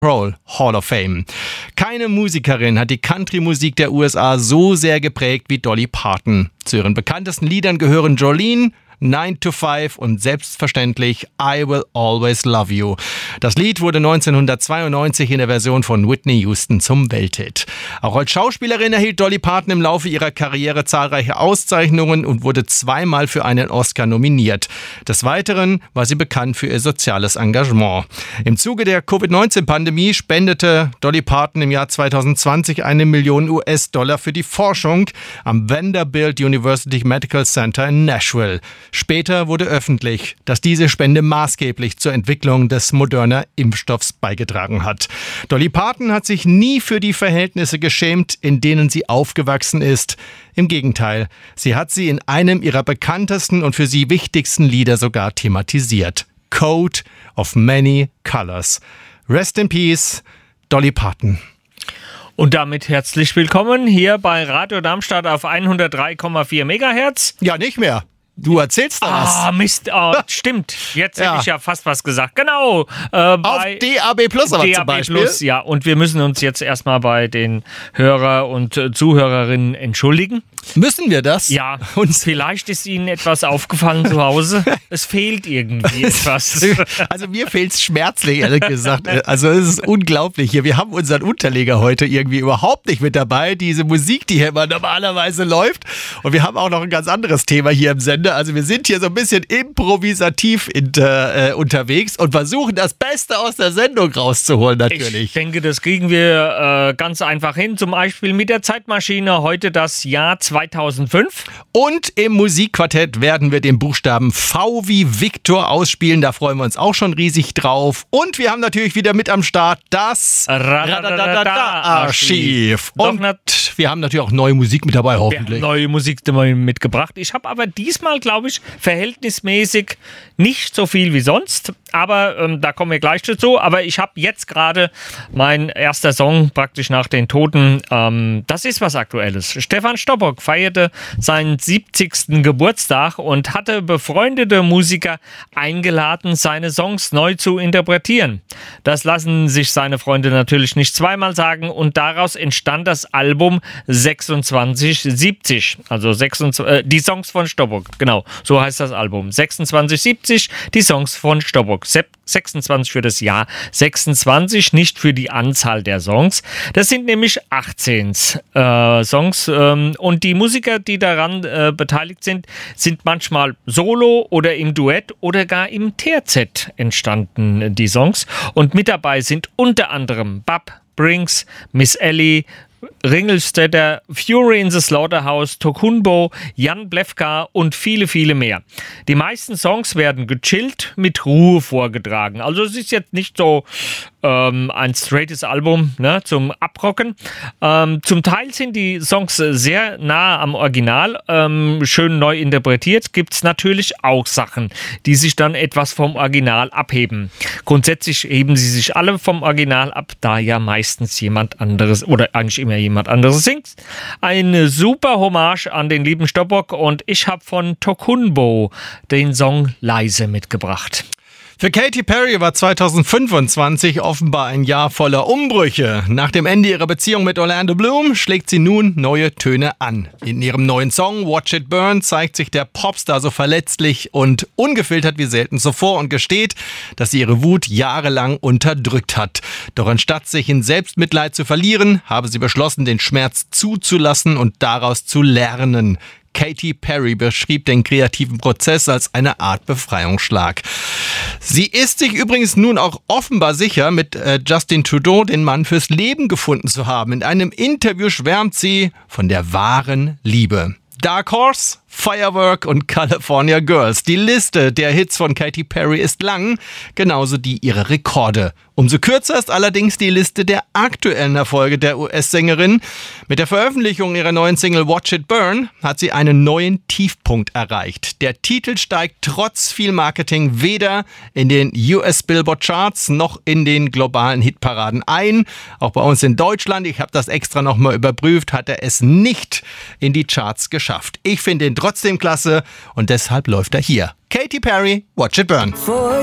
Roll Hall of Fame. Keine Musikerin hat die Country-Musik der USA so sehr geprägt wie Dolly Parton. Zu ihren bekanntesten Liedern gehören Jolene, 9 to 5 und selbstverständlich I Will Always Love You. Das Lied wurde 1992 in der Version von Whitney Houston zum Welthit. Auch als Schauspielerin erhielt Dolly Parton im Laufe ihrer Karriere zahlreiche Auszeichnungen und wurde zweimal für einen Oscar nominiert. Des Weiteren war sie bekannt für ihr soziales Engagement. Im Zuge der Covid-19-Pandemie spendete Dolly Parton im Jahr 2020 1 Million US-Dollar für die Forschung am Vanderbilt University Medical Center in Nashville. Später wurde öffentlich, dass diese Spende maßgeblich zur Entwicklung des Moderna-Impfstoffs beigetragen hat. Dolly Parton hat sich nie für die Verhältnisse geschämt, in denen sie aufgewachsen ist. Im Gegenteil, sie hat sie in einem ihrer bekanntesten und für sie wichtigsten Lieder sogar thematisiert. Coat of Many Colors. Rest in Peace, Dolly Parton. Und damit herzlich willkommen hier bei Radio Darmstadt auf 103,4 Megahertz. Ja, nicht mehr. Du erzählst da was. Mist, stimmt. Jetzt hätte ich ja fast was gesagt. Genau. Auf DAB Plus aber zum Beispiel. Plus, ja. Und wir müssen uns jetzt erstmal bei den Hörer und Zuhörerinnen entschuldigen. Müssen wir das? Ja. Und vielleicht ist Ihnen etwas aufgefallen zu Hause. Es fehlt irgendwie etwas. Also mir fehlt es schmerzlich, ehrlich gesagt. Also es ist unglaublich hier. Wir haben unseren Unterleger heute irgendwie überhaupt nicht mit dabei. Diese Musik, die hier immer normalerweise läuft. Und wir haben auch noch ein ganz anderes Thema hier im Sender. Also wir sind hier so ein bisschen improvisativ unterwegs und versuchen das Beste aus der Sendung rauszuholen natürlich. Ich denke, das kriegen wir ganz einfach hin. Zum Beispiel mit der Zeitmaschine heute das Jahr 2005. Und im Musikquartett werden wir den Buchstaben V wie Viktor ausspielen. Da freuen wir uns auch schon riesig drauf. Und wir haben natürlich wieder mit am Start das Archiv. Und wir haben natürlich auch neue Musik mit dabei, hoffentlich. Neue Musik mitgebracht. Ich habe aber diesmal, glaube ich, verhältnismäßig nicht so viel wie sonst. Aber da kommen wir gleich dazu. Aber ich habe jetzt gerade mein erster Song praktisch nach den Toten. Das ist was Aktuelles. Stefan Stoppock feierte seinen 70. Geburtstag und hatte befreundete Musiker eingeladen, seine Songs neu zu interpretieren. Das lassen sich seine Freunde natürlich nicht zweimal sagen und daraus entstand das Album 2670. Also die Songs von Stoppock. Genau, so heißt das Album. 2670, die Songs von Stoppock. 26 für das Jahr 26, nicht für die Anzahl der Songs. Das sind nämlich 18 Songs und die Musiker, die daran beteiligt sind, sind manchmal solo oder im Duett oder gar im Terzett entstanden, die Songs. Und mit dabei sind unter anderem Bub Brings, Miss Ellie, Ringelstetter, Fury in the Slaughterhouse, Tokunbo, Jan Blefka und viele, viele mehr. Die meisten Songs werden gechillt mit Ruhe vorgetragen. Also es ist jetzt nicht so ein straightes Album, ne, zum Abrocken. Zum Teil sind die Songs sehr nah am Original, schön neu interpretiert. Gibt es natürlich auch Sachen, die sich dann etwas vom Original abheben. Grundsätzlich heben sie sich alle vom Original ab, da ja meistens jemand anderes oder eigentlich immer jemand anderes singt. Eine super Hommage an den lieben Stoppock und ich habe von Tokunbo den Song Leise mitgebracht. Für Katy Perry war 2025 offenbar ein Jahr voller Umbrüche. Nach dem Ende ihrer Beziehung mit Orlando Bloom schlägt sie nun neue Töne an. In ihrem neuen Song Watch It Burn zeigt sich der Popstar so verletzlich und ungefiltert wie selten zuvor und gesteht, dass sie ihre Wut jahrelang unterdrückt hat. Doch anstatt sich in Selbstmitleid zu verlieren, habe sie beschlossen, den Schmerz zuzulassen und daraus zu lernen. Katy Perry beschrieb den kreativen Prozess als eine Art Befreiungsschlag. Sie ist sich übrigens nun auch offenbar sicher, mit Justin Trudeau den Mann fürs Leben gefunden zu haben. In einem Interview schwärmt sie von der wahren Liebe. Dark Horse, Firework und California Girls. Die Liste der Hits von Katy Perry ist lang, genauso die ihrer Rekorde. Umso kürzer ist allerdings die Liste der aktuellen Erfolge der US-Sängerin. Mit der Veröffentlichung ihrer neuen Single Watch It Burn hat sie einen neuen Tiefpunkt erreicht. Der Titel steigt trotz viel Marketing weder in den US Billboard Charts noch in den globalen Hitparaden ein. Auch bei uns in Deutschland, ich habe das extra nochmal überprüft, hat er es nicht in die Charts geschafft. Ich finde ihn trotzdem klasse und deshalb läuft er hier. Katy Perry, Watch It Burn.